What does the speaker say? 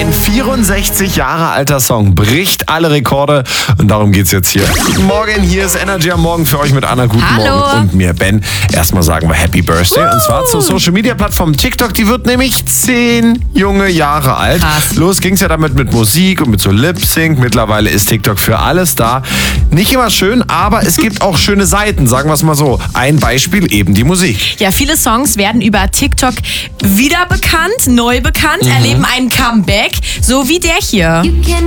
Ein 64 Jahre alter Song bricht alle Rekorde und darum geht's jetzt hier. Guten Morgen, hier ist Energy am Morgen für euch mit Anna. Guten Morgen und mir, Ben. Erstmal sagen wir Happy Birthday und zwar zur Social-Media-Plattform TikTok. Die wird nämlich 10 junge Jahre alt. Krass. Los ging's ja damit mit Musik und mit so Lip-Sync. Mittlerweile ist TikTok für alles da. Nicht immer schön, aber es gibt auch schöne Seiten, sagen wir es mal so. Ein Beispiel eben die Musik. Ja, viele Songs werden über TikTok wieder bekannt, neu bekannt, erleben einen Comeback, so wie der hier.